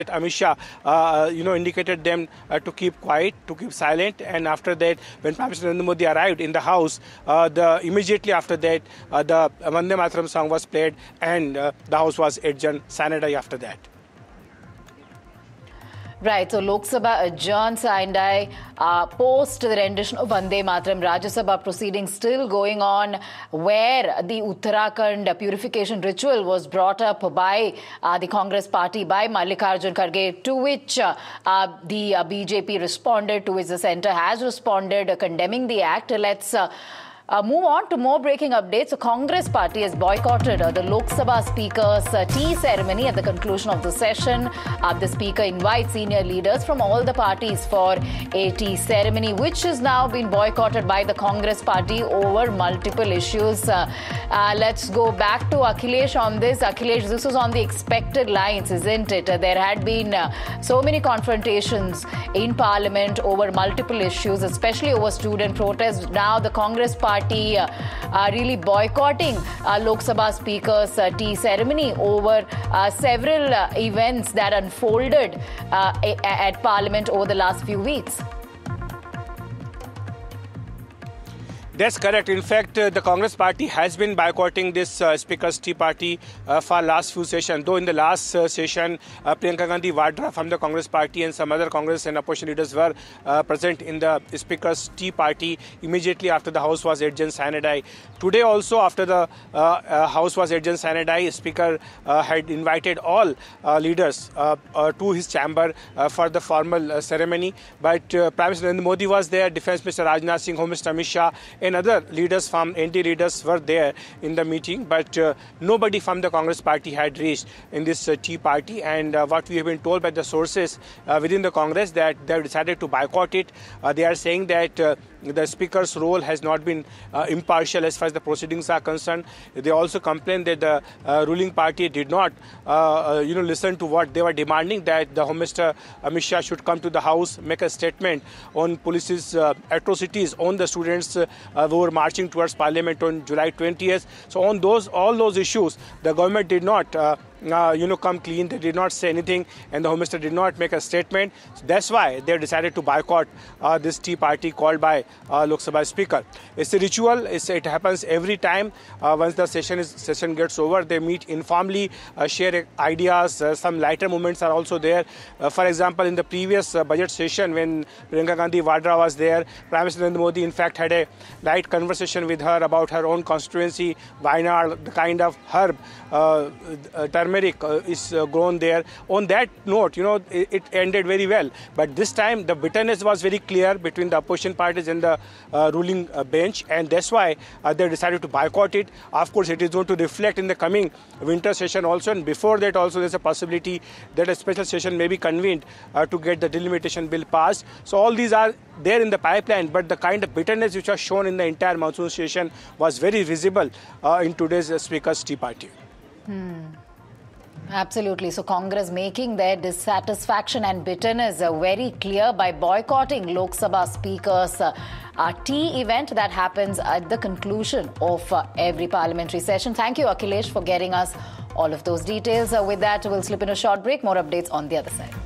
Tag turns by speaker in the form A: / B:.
A: Amit Shah, indicated them to keep quiet, to keep silent. And after that, when Prime Minister Narendra Modi arrived in the house, immediately after that, the Vande Mataram song was played, and the house was adjourned sine die after that.
B: Right, so Lok Sabha adjourns and I post the rendition of Vande Mataram. Rajya Sabha proceedings still going on, where the Uttarakhand purification ritual was brought up by the Congress party, by Mallikarjun Kharge, to which the BJP responded, to which the centre has responded, condemning the act. Let's move on to more breaking updates. The Congress party has boycotted the Lok Sabha Speaker's tea ceremony at the conclusion of the session. The Speaker invites senior leaders from all the parties for a tea ceremony, which has now been boycotted by the Congress party over multiple issues. Let's go back to Akhilesh on this. Akhilesh, this was on the expected lines, isn't it? There had been so many confrontations in Parliament over multiple issues, especially over student protests. Now the Congress party really boycotting Lok Sabha Speaker's tea ceremony over several events that unfolded at Parliament over the last few weeks.
A: That's correct. In fact, the Congress party has been boycotting this Speaker's Tea Party for last few sessions. Though in the last session, Priyanka Gandhi Vadra from the Congress party and some other Congress and opposition leaders were present in the Speaker's Tea Party immediately after the House was adjourned sine die. Today also, after the House was adjourned sine die, Speaker had invited all leaders to his chamber for the formal ceremony. But Prime Minister Narendra Modi was there, Defence Minister Rajnath Singh, Home Minister Amit Shah, and other leaders from ND leaders were there in the meeting, but nobody from the Congress party had reached in this tea party. And what we have been told by the sources within the Congress, that they have decided to boycott it. They are saying that the Speaker's role has not been impartial as far as the proceedings are concerned. They also complained that the ruling party did not listen to what they were demanding, that the Home Minister Amit Shah should come to the House, make a statement on police's atrocities on the students who were marching towards Parliament on July 20th. So on all those issues, the government did not come clean. They did not say anything, and the Home Minister did not make a statement. So that's why they decided to boycott this tea party called by Lok Sabha Speaker. It's a ritual. It happens every time. Once the session gets over, they meet informally, share ideas. Some lighter moments are also there. For example, in the previous budget session, when Priyanka Gandhi Vadra was there, Prime Minister Narendra Modi, in fact, had a light conversation with her about her own constituency, Wayanad, the kind of herb, turmeric is grown there. On that note, it ended very well. But this time, the bitterness was very clear between the opposition parties and the ruling bench, and that's why they decided to boycott it. Of course, it is going to reflect in the coming winter session also, and before that also there's a possibility that a special session may be convened to get the delimitation bill passed. So all these are there in the pipeline, but the kind of bitterness which was shown in the entire monsoon session was very visible in today's Speaker's Tea Party.
B: Absolutely. So Congress making their dissatisfaction and bitterness very clear by boycotting Lok Sabha Speaker's tea event that happens at the conclusion of every parliamentary session. Thank you, Akhilesh, for getting us all of those details. With that, we'll slip in a short break. More updates on the other side.